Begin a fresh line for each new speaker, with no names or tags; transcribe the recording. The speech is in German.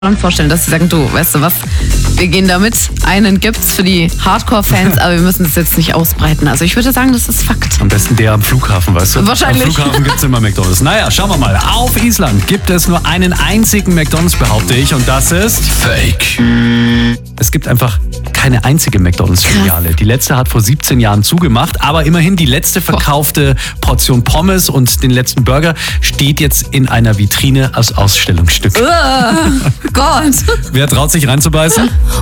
vorstellen, dass sie sagen, du, weißt du was, wir gehen damit, einen gibt's für die Hardcore-Fans, aber wir müssen das jetzt nicht ausbreiten. Also ich würde sagen, das ist Fakt.
Am besten der am Flughafen, weißt du?
Wahrscheinlich.
Am Flughafen gibt's immer McDonald's. Naja, schauen wir mal. Auf Island gibt es nur einen einzigen McDonald's, behaupte ich, und das ist Fake. Es gibt einfach keine einzige McDonald's-Filiale. Die letzte hat vor 17 Jahren zugemacht, aber immerhin die letzte verkaufte Portion Pommes und den letzten Burger steht jetzt in einer Vitrine als Ausstellungsstück.
Gott.
Wer traut sich reinzubeißen?